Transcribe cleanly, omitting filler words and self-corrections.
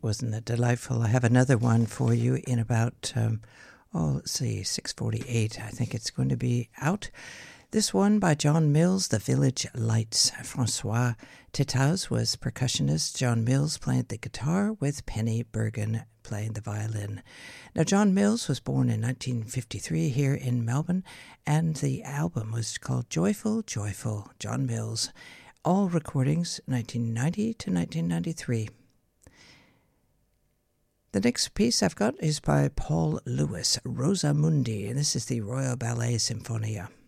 Wasn't it delightful? I have another one for you in about, let's see, 6:48. I think it's going to be out. This one by John Mills, The Village Lights. Francois Tétaz was percussionist. John Mills played the guitar with Penny Bergen playing the violin. Now, John Mills was born in 1953 here in Melbourne, and the album was called Joyful, Joyful, John Mills. All recordings 1990 to 1993. The next piece I've got is by Paul Lewis, Rosa Mundi, and this is the Royal Ballet Symphonia.